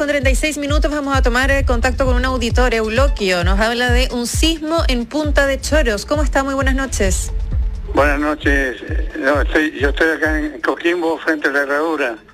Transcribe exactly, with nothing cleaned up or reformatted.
treinta y seis minutos, vamos a tomar eh, contacto con un auditor, Euloquio. Nos habla de un sismo en Punta de Choros. ¿Cómo está? Muy buenas noches. Buenas noches. No, estoy, yo estoy acá en Coquimbo, frente a la herradura.